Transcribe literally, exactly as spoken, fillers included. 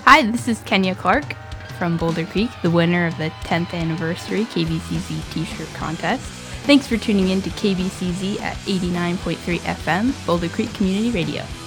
Hi, this is Kenya Clark from Boulder Creek, the winner of the tenth anniversary K B C Z t-shirt contest. Thanks for tuning in to K B C Z at eighty-nine point three F M, Boulder Creek Community Radio.